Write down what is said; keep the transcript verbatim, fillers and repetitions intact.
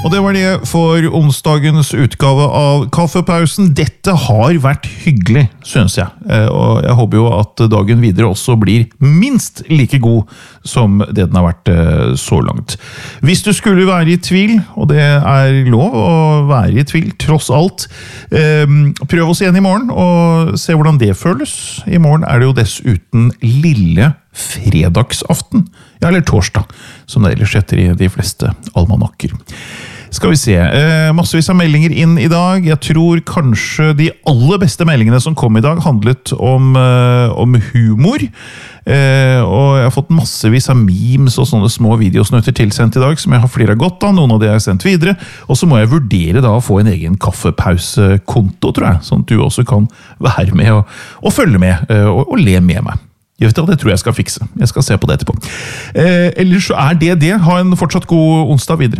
Og det var det for onsdagens utgave av Kaffepausen. Dette har vært hyggelig, synes jeg. Og jeg håper jo at dagen videre også blir minst like god som det den har vært så langt. Hvis du skulle være i tvil, og det er lov å være i tvil, tross alt, prøv oss igjen i morgen og se hvordan det føles. I morgen er det jo dessuten lille fredagsaften, ja, eller torsdag, som det ellers heter i de fleste almanakker. Skal vi se, eh, massevis av meldinger inn i dag. Jeg tror kanskje de aller beste meldingene som kom i dag handlet om, eh, om humor. Eh, og jeg har fått massevis av memes og sånne små videosnutter tilsendt i dag, som jeg har flere godt av. Noen av de har jeg sendt videre. Og så må jeg vurdere da å få en egen kaffepausekonto, tror jeg. Sånn at du også kan være med og, og følge med eh, og, og le med meg. Jeg vet, det tror jeg skal fikse. Jeg skal se på det etterpå. Eh, ellers så er det det. Ha en fortsatt god onsdag videre.